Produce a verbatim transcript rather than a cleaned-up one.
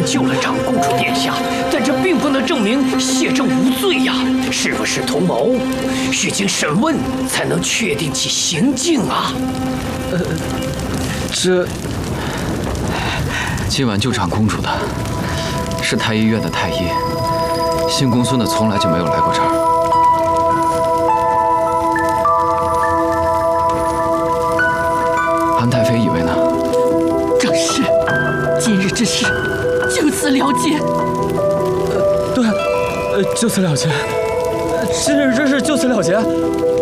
救了长公主殿下，但这并不能证明谢正无罪呀！是不是同谋？需经审问才能确定其行径啊！ 呃，这今晚救长公主的是太医院的太医，姓公孙的从来就没有来过这儿。安太妃以为呢？ 正是，今日之事就此了结。 呃，对，呃，就此了结。今日之事就此了结。